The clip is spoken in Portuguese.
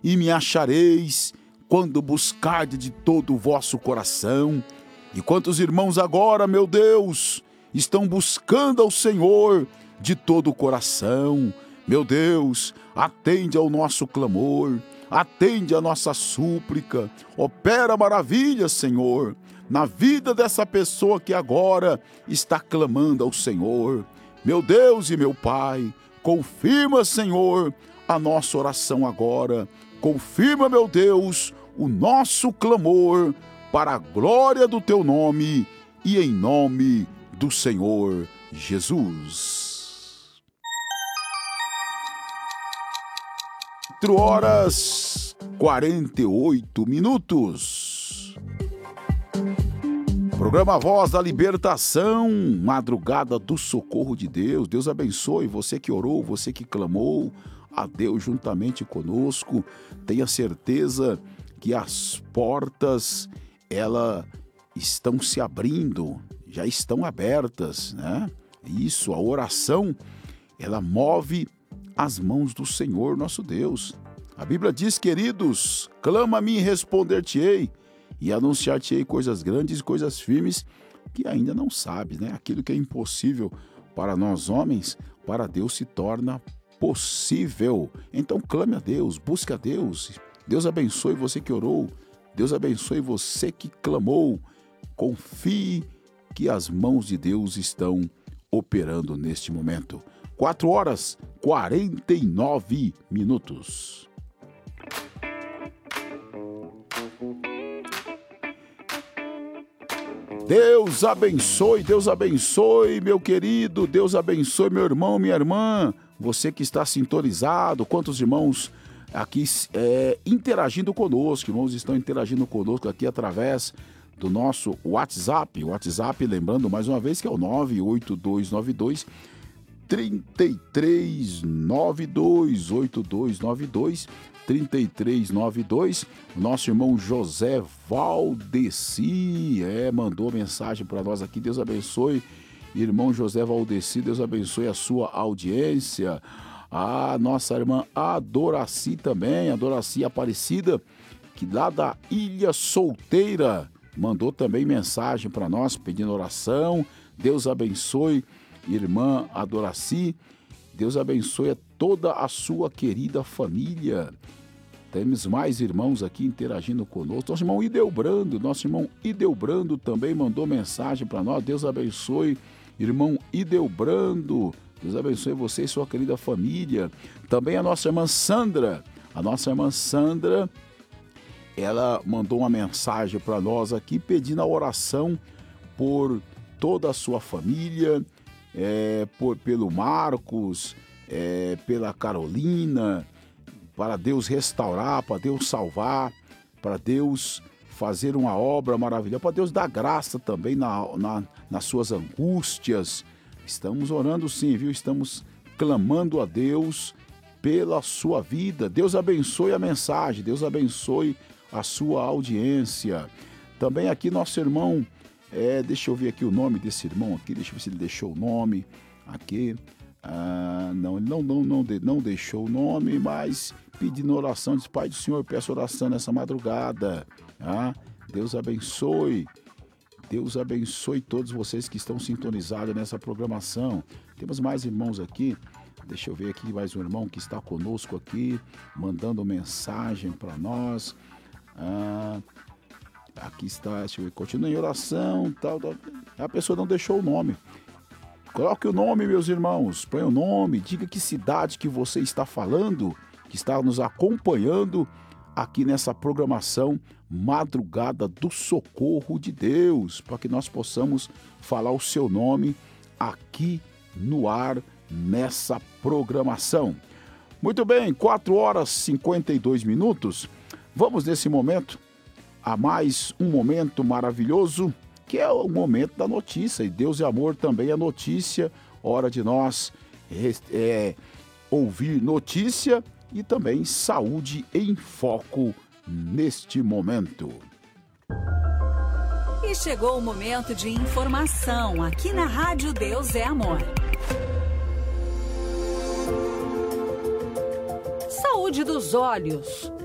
e me achareis quando buscardes de todo o vosso coração. E quantos irmãos agora, meu Deus, estão buscando ao Senhor de todo o coração. Meu Deus, atende ao nosso clamor, atende a nossa súplica, opera maravilhas, Senhor, na vida dessa pessoa que agora está clamando ao Senhor. Meu Deus e meu Pai, confirma, Senhor, a nossa oração agora. Confirma, meu Deus, o nosso clamor para a glória do Teu nome e em nome do Senhor Jesus. 4h48. Programa Voz da Libertação, madrugada do socorro de Deus. Deus abençoe você que orou, você que clamou a Deus juntamente conosco. Tenha certeza que as portas, elas estão se abrindo, já estão abertas, né? Isso, a oração, ela move as mãos do Senhor nosso Deus. A Bíblia diz, queridos, clama-me e responder-te-ei, e anunciar-te-ei coisas grandes e coisas firmes que ainda não sabes, né? Aquilo que é impossível para nós homens, para Deus se torna possível. Então clame a Deus, busque a Deus. Deus abençoe você que orou, Deus abençoe você que clamou. Confie que as mãos de Deus estão operando neste momento. 4h49. Deus abençoe, meu querido, Deus abençoe, meu irmão, minha irmã, você que está sintonizado, quantos irmãos aqui interagindo conosco, irmãos estão interagindo conosco aqui através do nosso WhatsApp, lembrando mais uma vez que é o 98292 3392, 3392. O nosso irmão José Valdeci mandou mensagem para nós aqui. Deus abençoe, irmão José Valdeci, Deus abençoe a sua audiência. A nossa irmã Adoraci também, Adoraci Aparecida, que lá da Ilha Solteira, mandou também mensagem para nós, pedindo oração. Deus abençoe, irmã Adoraci. Deus abençoe a toda a sua querida família. Temos mais irmãos aqui interagindo conosco. Nosso irmão Idelbrando também mandou mensagem para nós. Deus abençoe, irmão Idelbrando. Deus abençoe você e sua querida família. Também a nossa irmã Sandra. Ela mandou uma mensagem para nós aqui pedindo a oração por toda a sua família, pelo Marcos, pela Carolina, para Deus restaurar, para Deus salvar, para Deus fazer uma obra maravilhosa, para Deus dar graça também nas suas angústias. Estamos orando sim, viu? Estamos clamando a Deus pela sua vida. Deus abençoe a mensagem, Deus abençoe a sua audiência. Também aqui nosso irmão, deixa eu ver aqui o nome desse irmão aqui, deixa eu ver se ele deixou o nome aqui. Não, ele não deixou o nome, mas pedindo oração, diz: Pai do Senhor, eu peço oração nessa madrugada. Deus abençoe todos vocês que estão sintonizados nessa programação. Temos mais irmãos aqui. Deixa eu ver aqui mais um irmão que está conosco aqui, mandando mensagem para nós. Aqui está, deixa eu ver, continua em oração, tal. A pessoa não deixou o nome. Coloque o nome, meus irmãos, põe o nome, diga que cidade que você está falando, que está nos acompanhando aqui nessa programação Madrugada do Socorro de Deus, para que nós possamos falar o seu nome aqui no ar, nessa programação. Muito bem, 4h52. Vamos nesse momento a mais um momento maravilhoso, que é o momento da notícia. E Deus é amor também é notícia, hora de nós ouvir notícia e também saúde em foco neste momento. E chegou o momento de informação aqui na Rádio Deus é Amor. Saúde dos olhos.